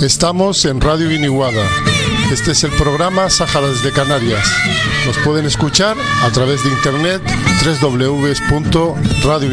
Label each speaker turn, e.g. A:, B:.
A: Estamos en Radio Guiniguada. Este es el programa Sáhara desde Canarias. Nos pueden escuchar a través de internet www.radioguiniguada.com.